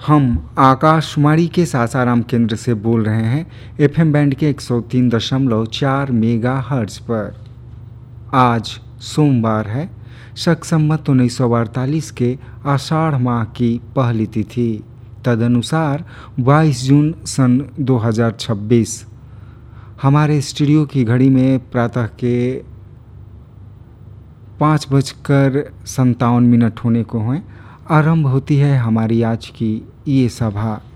हम आकाशवाणी के सासाराम केंद्र से बोल रहे हैं एफएम बैंड के 103.4 मेगाहर्ट्ज़ पर। आज सोमवार है, शक संवत 1948 के आषाढ़ माह की पहली तिथि, तदनुसार 22 जून सन 2026। हमारे स्टूडियो की घड़ी में प्रातः के 5:57 होने को हैं। आरंभ होती है हमारी आज की ये सभा।